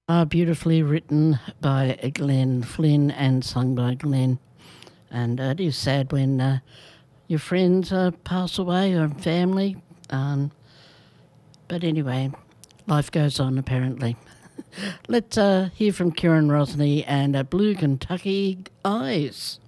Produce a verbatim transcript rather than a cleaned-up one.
are beautifully written by Glenn Flynn and sung by Glenn. And uh, it is sad when uh, your friends uh, pass away or family. Um, but anyway, life goes on apparently. Let's uh, hear from Kieran Rosny and uh, Blue Kentucky Eyes.